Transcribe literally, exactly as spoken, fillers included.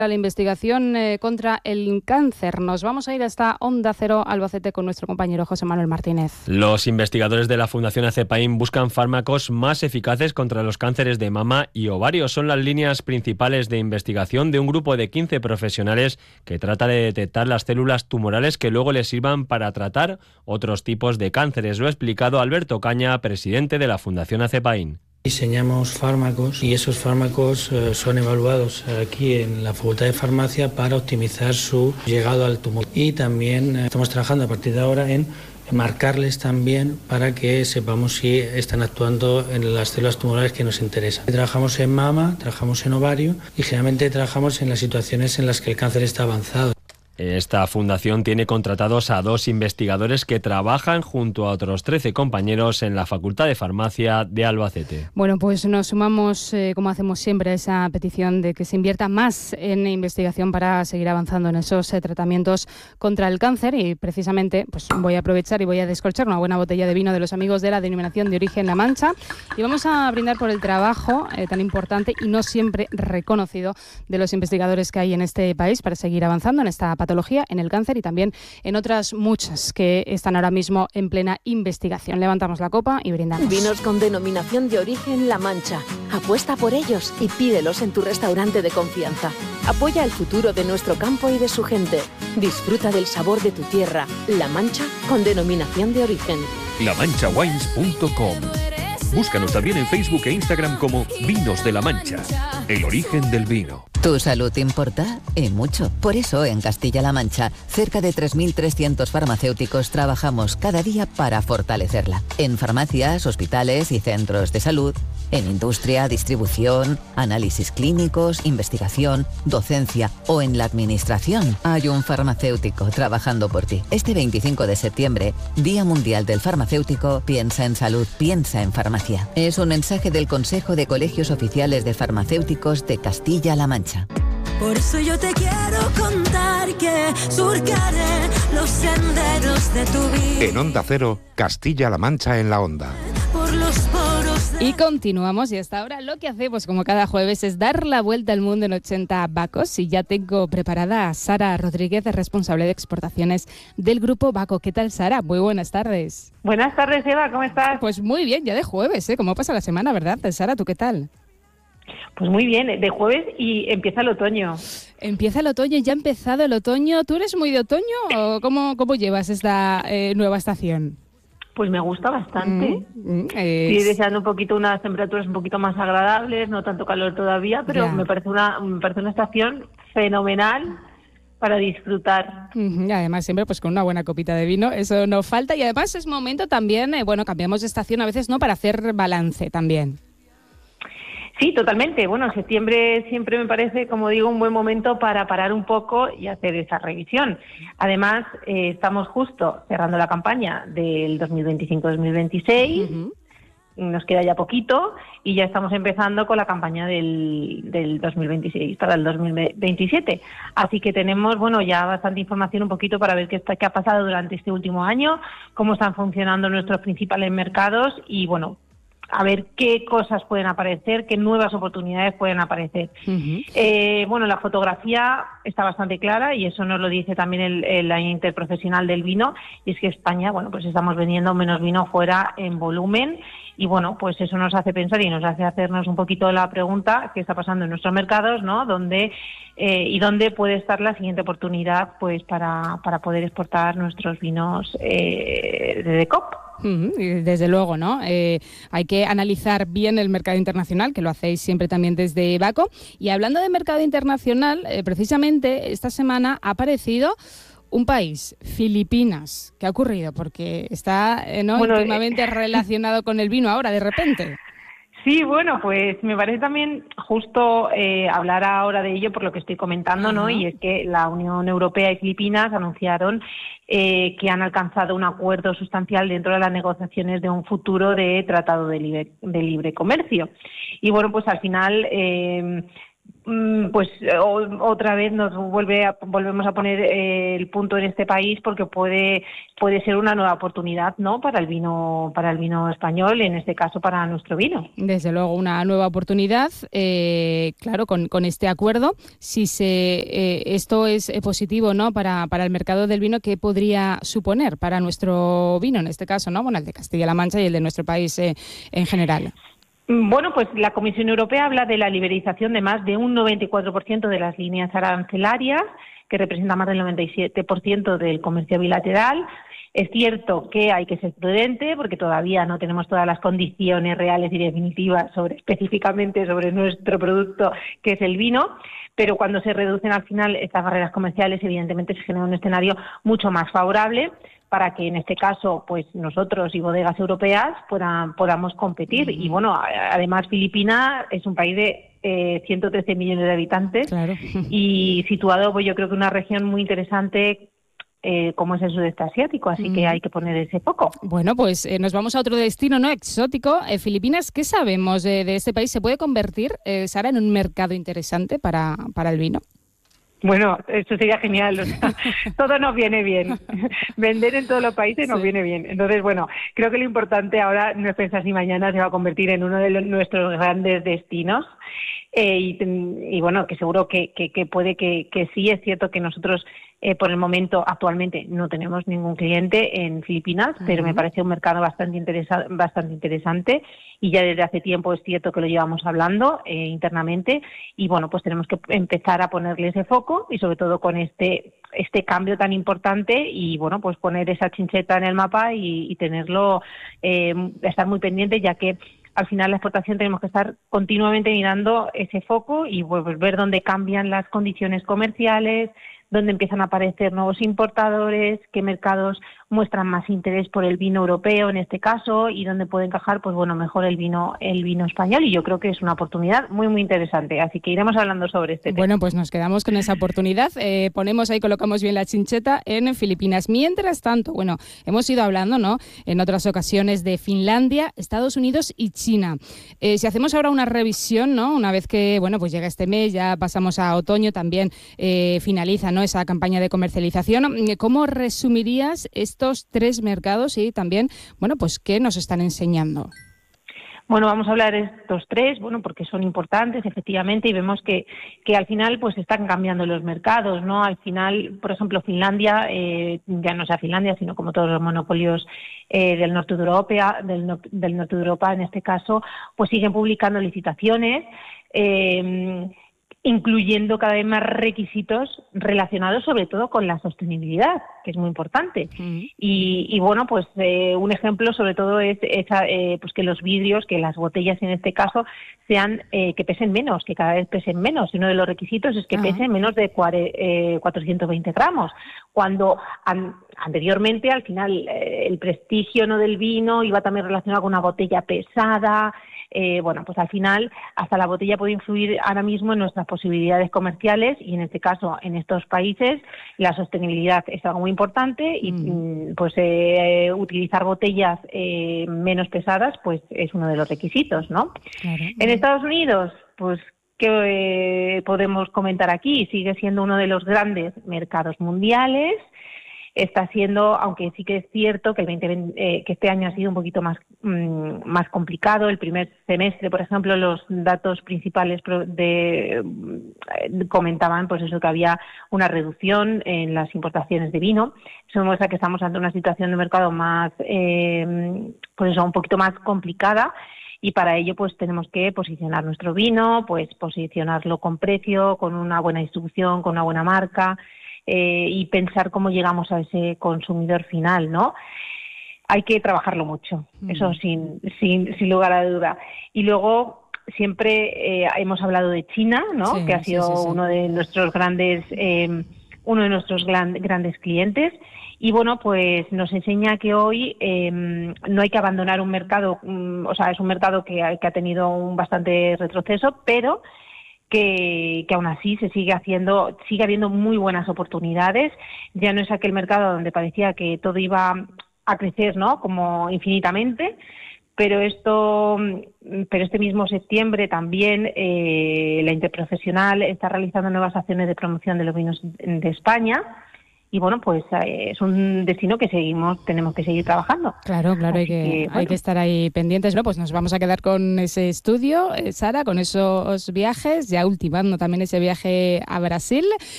la investigación eh, contra el cáncer. Nos vamos a ir hasta Onda Cero Albacete con nuestro compañero José Manuel Martínez. Los investigadores de la Fundación Acepain buscan fármacos más eficaces contra los cánceres de mama y ovario. Son las líneas principales de investigación de un grupo de quince profesionales que trata de detectar las células tumorales que luego les sirvan para tratar otros tipos de cánceres. Lo ha explicado Alberto Caña, presidente de la Fundación Acepain. Diseñamos fármacos y esos fármacos eh, son evaluados aquí en la Facultad de Farmacia para optimizar su llegado al tumor. Y también eh, estamos trabajando a partir de ahora en marcarles también para que sepamos si están actuando en las células tumorales que nos interesan. Trabajamos en mama, trabajamos en ovario y generalmente trabajamos en las situaciones en las que el cáncer está avanzado. Esta fundación tiene contratados a dos investigadores que trabajan junto a otros trece compañeros en la Facultad de Farmacia de Albacete. Bueno, pues nos sumamos, eh, como hacemos siempre, a esa petición de que se invierta más en investigación para seguir avanzando en esos eh, tratamientos contra el cáncer. Y precisamente pues voy a aprovechar y voy a descorchar una buena botella de vino de los amigos de la Denominación de Origen La Mancha. Y vamos a brindar por el trabajo eh, tan importante y no siempre reconocido de los investigadores que hay en este país para seguir avanzando en esta patología, en el cáncer y también en otras muchas que están ahora mismo en plena investigación. Levantamos la copa y brindamos. Vinos con denominación de origen La Mancha. Apuesta por ellos y pídelos en tu restaurante de confianza. Apoya el futuro de nuestro campo y de su gente. Disfruta del sabor de tu tierra. La Mancha con denominación de origen. la mancha wines punto com. Búscanos también en Facebook e Instagram como Vinos de La Mancha, el origen del vino. Tu salud importa y mucho. Por eso en Castilla-La Mancha, cerca de tres mil trescientos farmacéuticos trabajamos cada día para fortalecerla. En farmacias, hospitales y centros de salud, en industria, distribución, análisis clínicos, investigación, docencia o en la administración, hay un farmacéutico trabajando por ti. Este veinticinco de septiembre, Día Mundial del Farmacéutico, piensa en salud, piensa en farmacia. Es un mensaje del Consejo de Colegios Oficiales de Farmacéuticos de Castilla-La Mancha. Por eso yo te quiero contar que surcaré los senderos de tu vida. En Onda Cero, Castilla-La Mancha en la onda. Por los poros de... Y continuamos y hasta ahora lo que hacemos como cada jueves es dar la vuelta al mundo en ochenta Bacos y ya tengo preparada a Sara Rodríguez, responsable de exportaciones del Grupo Baco. ¿Qué tal, Sara? Muy buenas tardes. Buenas tardes, Eva, ¿cómo estás? Pues muy bien, ya de jueves, ¿eh? ¿Cómo pasa la semana, verdad? Sara, ¿tú qué tal? Pues muy bien, de jueves y empieza el otoño. Empieza el otoño, ya ha empezado el otoño. ¿Tú eres muy de otoño o cómo, cómo llevas esta eh, nueva estación? Pues me gusta bastante. Mm, mm, es... Estoy deseando un poquito unas temperaturas un poquito más agradables, no tanto calor todavía, pero ya. me parece una me parece una estación fenomenal para disfrutar. Uh-huh. Y además siempre pues con una buena copita de vino, eso no falta. Y además es momento también, eh, bueno, cambiamos de estación a veces, ¿no? Para hacer balance también. Sí, totalmente. Bueno, septiembre siempre me parece, como digo, un buen momento para parar un poco y hacer esa revisión. Además, eh, estamos justo cerrando la campaña del dos mil veinticinco dos mil veintiséis. Uh-huh. Nos queda ya poquito y ya estamos empezando con la campaña del, del dos mil veintiséis para el dos mil veintisiete. Así que tenemos, bueno, ya bastante información un poquito para ver qué, está, qué ha pasado durante este último año, cómo están funcionando nuestros principales mercados y, bueno, a ver qué cosas pueden aparecer, qué nuevas oportunidades pueden aparecer. Uh-huh. Eh, bueno, la fotografía está bastante clara y eso nos lo dice también el, el, la interprofesional del vino, y es que España, bueno, pues estamos vendiendo menos vino fuera en volumen y, bueno, pues eso nos hace pensar y nos hace hacernos un poquito la pregunta qué está pasando en nuestros mercados, ¿no? ¿Dónde, eh, y dónde puede estar la siguiente oportunidad pues para, para poder exportar nuestros vinos eh, de Decop. Desde luego, ¿no? Eh, hay que analizar bien el mercado internacional, que lo hacéis siempre también desde Baco. Y hablando de mercado internacional, eh, precisamente esta semana ha aparecido un país, Filipinas. ¿Qué ha ocurrido? Porque está eh, ¿no? bueno, íntimamente eh... relacionado con el vino ahora, de repente. Sí, bueno, pues me parece también justo eh, hablar ahora de ello por lo que estoy comentando, uh-huh. ¿no? Y es que la Unión Europea y Filipinas anunciaron eh, que han alcanzado un acuerdo sustancial dentro de las negociaciones de un futuro de tratado de libre, de libre comercio. Y bueno, pues al final eh, pues otra vez nos vuelve a, volvemos a poner eh, el punto en este país, porque puede puede ser una nueva oportunidad, ¿no?, para el vino para el vino español, en este caso para nuestro vino. Desde luego una nueva oportunidad, eh, claro, con, con este acuerdo. Si se eh, esto es positivo, ¿no?, para para el mercado del vino, ¿qué podría suponer para nuestro vino en este caso, ¿no? Bueno, el de Castilla-La Mancha y el de nuestro país eh, en general. Bueno, pues la Comisión Europea habla de la liberalización de más de un noventa y cuatro por ciento de las líneas arancelarias, que representa más del noventa y siete por ciento del comercio bilateral. Es cierto que hay que ser prudente, porque todavía no tenemos todas las condiciones reales y definitivas sobre específicamente sobre nuestro producto, que es el vino, pero cuando se reducen al final estas barreras comerciales, evidentemente se genera un escenario mucho más favorable para que en este caso pues nosotros y bodegas europeas puedan, podamos competir. Mm. Y bueno, además Filipinas es un país de eh, ciento trece millones de habitantes, claro, y situado, pues yo creo que una región muy interesante eh, como es el sudeste asiático, así mm. que hay que poner ese foco. Bueno, pues eh, nos vamos a otro destino, ¿no?, exótico, eh, Filipinas. ¿Qué sabemos de, de este país? ¿Se puede convertir, eh, Sara, en un mercado interesante para, para el vino? Bueno, esto sería genial. O sea, todo nos viene bien. Vender en todos los países nos sí. viene bien. Entonces, bueno, creo que lo importante ahora no es pensar si mañana se va a convertir en uno de los, nuestros grandes destinos. Eh, y, y bueno, que seguro que, que, que puede que, que sí. Es cierto que nosotros eh, por el momento actualmente no tenemos ningún cliente en Filipinas, uh-huh. pero me parece un mercado bastante, interesa- bastante interesante, y ya desde hace tiempo es cierto que lo llevamos hablando eh, internamente, y bueno, pues tenemos que empezar a ponerle ese foco, y sobre todo con este este cambio tan importante, y bueno, pues poner esa chincheta en el mapa y, y tenerlo, eh, estar muy pendiente, ya que al final la exportación tenemos que estar continuamente mirando ese foco y pues, ver dónde cambian las condiciones comerciales, dónde empiezan a aparecer nuevos importadores, qué mercados muestran más interés por el vino europeo en este caso, y dónde puede encajar, pues bueno, mejor el vino el vino español, y yo creo que es una oportunidad muy muy interesante, así que iremos hablando sobre este tema. Bueno, pues nos quedamos con esa oportunidad, eh, ponemos ahí, colocamos bien la chincheta en Filipinas. Mientras tanto, bueno, hemos ido hablando, ¿no?, en otras ocasiones de Finlandia, Estados Unidos y China. Eh, si hacemos ahora una revisión, ¿no?, una vez que, bueno, pues llega este mes, ya pasamos a otoño, también eh, finaliza, ¿no?, esa campaña de comercialización, ¿cómo resumirías estos tres mercados y también, bueno, pues qué nos están enseñando? Bueno, vamos a hablar de estos tres, bueno, porque son importantes, efectivamente, y vemos que, que al final pues están cambiando los mercados, ¿no? Al final, por ejemplo, Finlandia, eh, ya no sea Finlandia, sino como todos los monopolios eh, del norte de Europa, del, no, del norte de Europa en este caso, pues siguen publicando licitaciones, eh, incluyendo cada vez más requisitos relacionados sobre todo con la sostenibilidad, que es muy importante. Uh-huh. Y, y bueno, pues eh, un ejemplo sobre todo es esa, eh, pues que los vidrios, que las botellas en este caso, sean eh, que pesen menos, que cada vez pesen menos. Y uno de los requisitos es que uh-huh. pesen menos de cuare, eh, cuatrocientos veinte gramos, cuando an, anteriormente al final eh, el prestigio, ¿no?, del vino iba también relacionado con una botella pesada. Eh, bueno, pues al final hasta la botella puede influir ahora mismo en nuestras posibilidades comerciales, y en este caso en estos países la sostenibilidad es algo muy importante, y mm. pues eh, utilizar botellas eh, menos pesadas pues es uno de los requisitos, ¿no? Claro. En Estados Unidos, pues ¿qué eh, podemos comentar aquí? Sigue siendo uno de los grandes mercados mundiales. Está siendo, aunque sí que es cierto que el veinte veinte, eh, que este año ha sido un poquito más mmm, más complicado. El primer semestre, por ejemplo, los datos principales de, eh, comentaban pues eso, que había una reducción en las importaciones de vino. Eso muestra que estamos ante una situación de mercado más, eh, pues eso, un poquito más complicada. Y para ello pues tenemos que posicionar nuestro vino, pues posicionarlo con precio, con una buena distribución, con una buena marca. Eh, y pensar cómo llegamos a ese consumidor final, ¿no? Hay que trabajarlo mucho, mm. eso sin, sin, sin lugar a duda. Y luego siempre eh, hemos hablado de China, ¿no? Sí, que ha sido sí, sí, sí. uno de nuestros grandes, eh, uno de nuestros gran, grandes clientes. Y bueno, pues nos enseña que hoy eh, no hay que abandonar un mercado, um, o sea, es un mercado que ha, que ha tenido un bastante retroceso, pero Que, que aún así se sigue haciendo, sigue habiendo muy buenas oportunidades. Ya no es aquel mercado donde parecía que todo iba a crecer, ¿no?, como infinitamente, pero esto, pero este mismo septiembre también eh, la Interprofesional está realizando nuevas acciones de promoción de los vinos de España. Y bueno, pues eh, es un destino que seguimos, tenemos que seguir trabajando. Claro, claro, hay que, que bueno. hay que estar ahí pendientes. Bueno, pues nos vamos a quedar con ese estudio, eh, Sara, con esos viajes, ya ultimando también ese viaje a Brasil.